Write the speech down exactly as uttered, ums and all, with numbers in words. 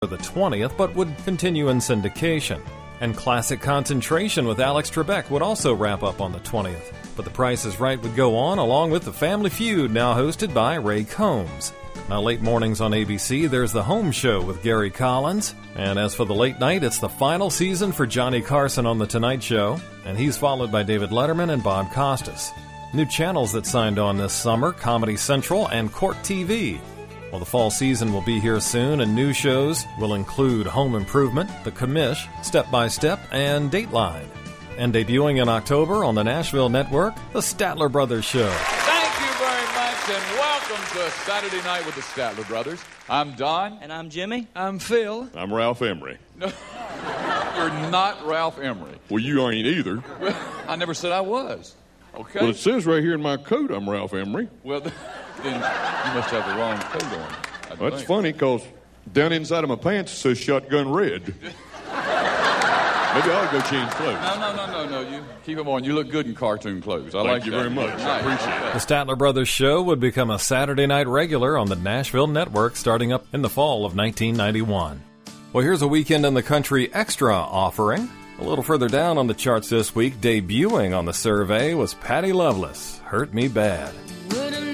the twentieth, but would continue in syndication. And Classic Concentration with Alex Trebek would also wrap up on the twentieth. But The Price is Right would go on, along with The Family Feud, now hosted by Ray Combs. Now, late mornings on A B C, there's The Home Show with Gary Collins. And as for the late night, it's the final season for Johnny Carson on The Tonight Show, and he's followed by David Letterman and Bob Costas. New channels that signed on this summer, Comedy Central and Court T V. Well, the fall season will be here soon, and new shows will include Home Improvement, The Commish, Step by Step, and Dateline. And debuting in October on the Nashville Network, The Statler Brothers Show. Thank you very much, and welcome to Saturday Night with the Statler Brothers. I'm Don. And I'm Jimmy. I'm Phil. I'm Ralph Emery. No, you're not Ralph Emery. Well, you ain't either. Well, I never said I was. Okay. Well, it says right here in my coat I'm Ralph Emery. Well, then you must have the wrong coat on. I Well, that's think. funny, because down inside of my pants it says Shotgun Red. Maybe I'll go change clothes. No, no, no, no, no. You keep them on. You look good in cartoon clothes. I Thank like you that. very much. I Nice. appreciate it. The Statler Brothers Show would become a Saturday night regular on the Nashville Network starting up in the fall of nineteen ninety-one. Well, here's a Weekend in the Country extra offering. A little further down on the charts this week, debuting on the survey was Patty Loveless, Hurt Me Bad.